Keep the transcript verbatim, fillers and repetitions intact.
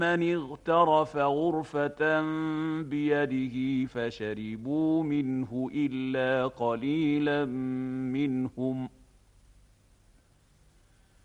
من اغترف غرفة بيده فشربوا منه إلا قليلا منهم